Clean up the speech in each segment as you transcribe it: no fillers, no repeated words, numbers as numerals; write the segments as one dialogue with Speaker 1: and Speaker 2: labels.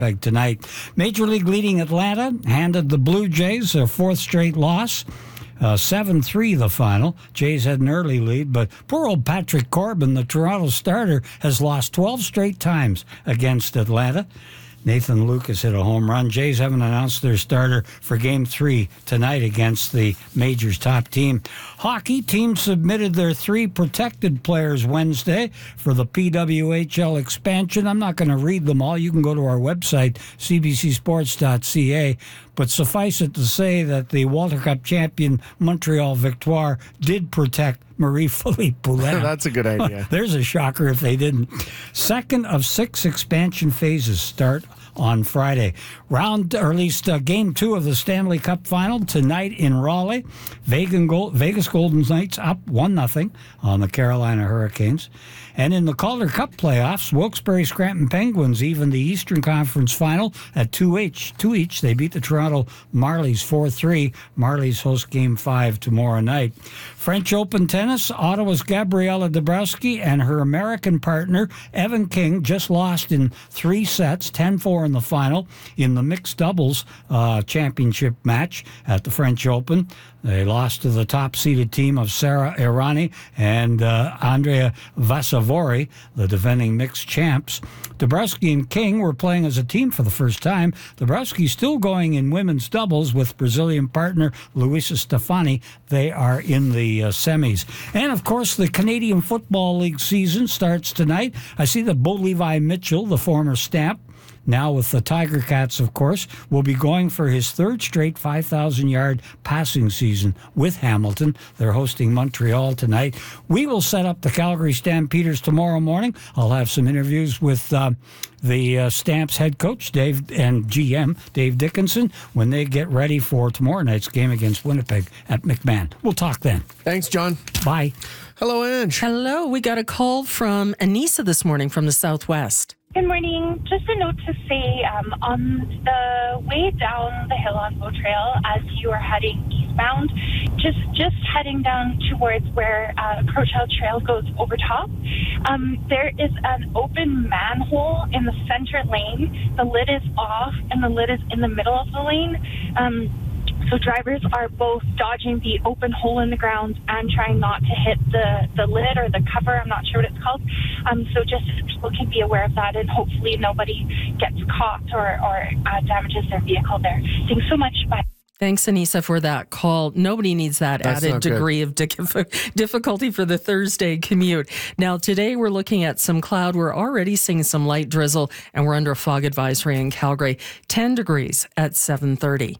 Speaker 1: tonight. Major League leading Atlanta handed the Blue Jays their fourth straight loss. 7-3 the final. Jays had an early lead, but poor old Patrick Corbin, the Toronto starter, has lost 12 straight times against Atlanta. Nathan Lucas hit a home run. Jays haven't announced their starter for Game 3 tonight against the Majors' top team. Hockey teams submitted their 3 protected players Wednesday for the PWHL expansion. I'm not going to read them all. You can go to our website, cbcsports.ca. But suffice it to say that the Walter Cup champion Montreal Victoire did protect Marie-Philippe Poulin.
Speaker 2: That's a good idea.
Speaker 1: There's a shocker if they didn't. Second of 6 expansion phases start on Friday. Game 2 of the Stanley Cup Final tonight in Raleigh. Vegas Golden Knights up 1-0 on the Carolina Hurricanes. And in the Calder Cup playoffs, Wilkes-Barre Scranton Penguins even the Eastern Conference Final at 2 each. They beat the Toronto Marlies 4-3. Marlies host Game 5 tomorrow night. French Open tennis, Ottawa's Gabriela Dabrowski and her American partner, Evan King, just lost in 3 sets, 10-4 in the final, in the mixed doubles championship match at the French Open. They lost to the top-seeded team of Sara Errani and Andrea Vasavori, the defending mixed champs. Dabrowski and King were playing as a team for the first time. Dabrowski still going in women's doubles with Brazilian partner Luisa Stefani. They are in the semis. And, of course, the Canadian Football League season starts tonight. I see that Bo Levi Mitchell, the former Stamp, now with the Tiger Cats, of course, will be going for his 3rd straight 5,000-yard passing season with Hamilton. They're hosting Montreal tonight. We will set up the Calgary Stampeders tomorrow morning. I'll have some interviews with the Stamps head coach, Dave, and GM, Dave Dickinson, when they get ready for tomorrow night's game against Winnipeg at McMahon. We'll talk then.
Speaker 2: Thanks, John.
Speaker 1: Bye.
Speaker 2: Hello, Ange.
Speaker 3: Hello. We got a call from Anissa this morning from the Southwest.
Speaker 4: Good morning. Just a note to say, on the way down the hill on Bow Trail, as you are heading eastbound, just heading down towards where Crowchild Trail goes over top, there is an open manhole in the center lane. The lid is off, and the lid is in the middle of the lane. So drivers are both dodging the open hole in the ground and trying not to hit the lid or the cover. I'm not sure what it's called. So just people can be aware of that, and hopefully nobody gets caught or damages their vehicle there. Thanks so much. Bye.
Speaker 3: Thanks, Anissa, for that call. Nobody needs that added degree of difficulty for the Thursday commute. Now, today we're looking at some cloud. We're already seeing some light drizzle, and we're under a fog advisory in Calgary. 10 degrees at 7:30.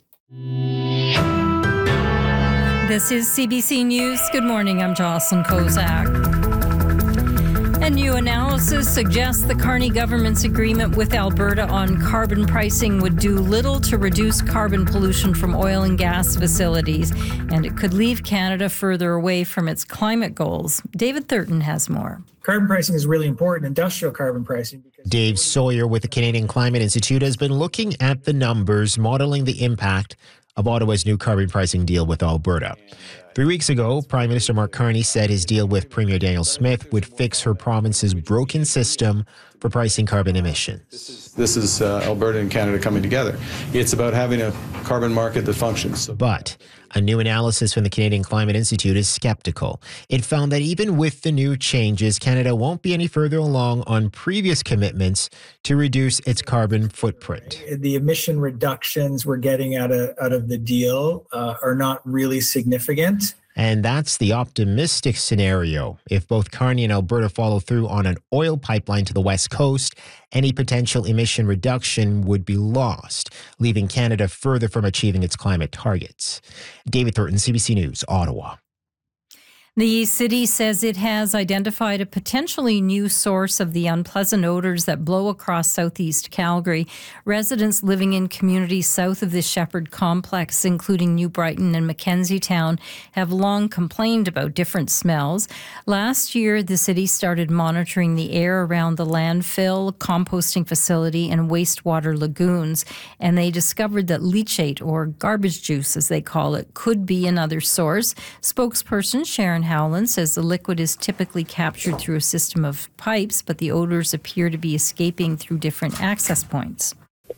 Speaker 5: This is CBC News. Good morning. I'm Jocelyn Kozak. A new analysis suggests the Carney government's agreement with Alberta on carbon pricing would do little to reduce carbon pollution from oil and gas facilities, and it could leave Canada further away from its climate goals. David Thurton has more.
Speaker 6: Carbon pricing is really important, industrial carbon pricing.
Speaker 7: Dave Sawyer with the Canadian Climate Institute has been looking at the numbers, modeling the impact of Ottawa's new carbon pricing deal with Alberta. 3 weeks ago, Prime Minister Mark Carney said his deal with Premier Danielle Smith would fix her province's broken system for pricing carbon emissions.
Speaker 8: This is Alberta and Canada coming together. It's about having a carbon market that functions.
Speaker 7: But a new analysis from the Canadian Climate Institute is skeptical. It found that even with the new changes, Canada won't be any further along on previous commitments to reduce its carbon footprint.
Speaker 6: The emission reductions we're getting out of the deal are not really significant.
Speaker 7: And that's the optimistic scenario. If both Carney and Alberta follow through on an oil pipeline to the west coast, any potential emission reduction would be lost, leaving Canada further from achieving its climate targets. David Thornton, CBC News, Ottawa.
Speaker 5: The city says it has identified a potentially new source of the unpleasant odors that blow across southeast Calgary. Residents living in communities south of the Shepherd complex, including New Brighton and Mackenzie Town, have long complained about different smells. Last year, the city started monitoring the air around the landfill, composting facility, and wastewater lagoons, and they discovered that leachate, or garbage juice as they call it, could be another source. Spokesperson Sharon Howland says the liquid is typically captured through a system of pipes, but the odors appear to be escaping through different access points.